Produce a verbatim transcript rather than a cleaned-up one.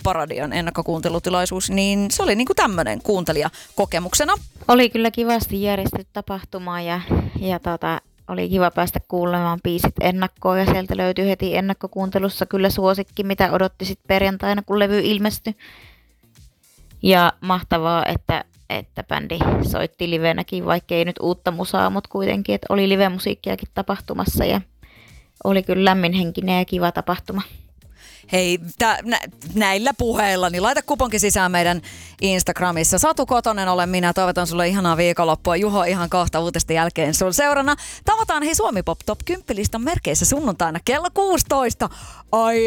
Paradian ennakkokuuntelutilaisuus, niin se oli niinku tämmöinen kuuntelijakokemuksena. Oli kyllä kivasti järjestetty tapahtuma ja, ja tota, oli kiva päästä kuulemaan biisit ennakkoon ja sieltä löytyi heti ennakkokuuntelussa kyllä suosikki, mitä odotti sit perjantaina, kun levy ilmestyi. Ja mahtavaa, että, että bändi soitti livenäkin, vaikka ei nyt uutta musaa, mutta kuitenkin, että oli livemusiikkiakin tapahtumassa ja oli kyllä lämminhenkinen ja kiva tapahtuma. Hei, tä, nä, näillä puheilla, niin laita kuponki sisään meidän Instagramissa. Satu Kotonen olen minä. Toivotan sulle ihanaa viikonloppua. Juho ihan kohta uutisten jälkeen sun seurana. Tavataan hei Suomi Pop Top kymmenen listan merkeissä sunnuntaina kello kuusitoista. Ai